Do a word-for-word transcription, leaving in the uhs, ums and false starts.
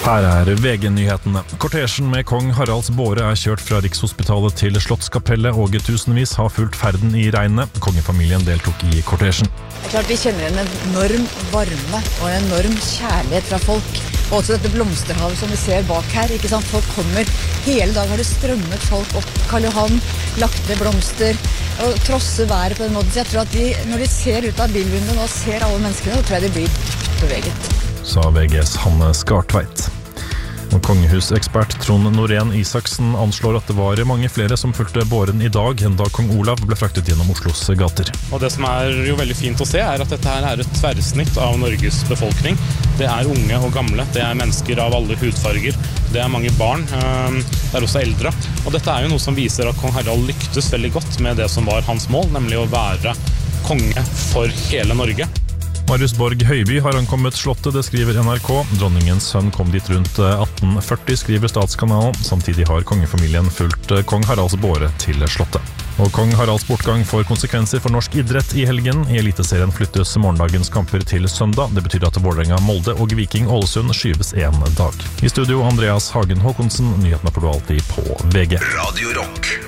Her er V G-nyhetene. Kortesjen med kong Haralds båre er kjørt fra Rikshospitalet til Slottskapellet, og tusenvis har fulgt ferden i regnet. Kongefamilien deltok i kortesjen. Det er klart vi kjenner en enorm varme og en enorm kjærlighet fra folk. Og også dette blomsterhavet som vi ser bak her, ikke sant? Folk kommer. Hele dag har det strømmet folk opp Karl Johan, lagt ned blomster og trosser været på den måten. Så jeg tror at de, når de ser ut av bilvinduet og ser alle menneskene, så tror jeg de blir beveget. Sa V G's Hanne Skartveit. Kongehusekspert Trond Norén Isaksen anslår at det var mange flere som fulgte båren i dag enn da kong Olav ble fraktet gjennom Oslos gater. Og det som er jo veldig fint å se er at dette her er et tverrsnitt av Norges befolkning. Det er unge og gamle, det er mennesker av alle hudfarger, det er mange barn, det er også eldre. Og dette er jo noe som viser at kong Harald lyktes veldig godt med det som var hans mål, nemlig å være konge for hele Norge. Marius Borg Høiby har ankommet slottet, det skriver N R K. Dronningens sønn kom dit rundt atten førti, skriver Statskanalen. Samtidig har kongefamilien fulgt kong Haralds båre til slottet. Og kong Haralds bortgang får konsekvenser for norsk idrett i helgen. I Eliteserien flyttes morgendagens kamper til søndag. Det betyr at Vålerenga, Molde og Viking Ålesund skyves en dag. I studio Andreas Hagen Håkonsen, nyhetene får du alltid på V G. Radio Rock.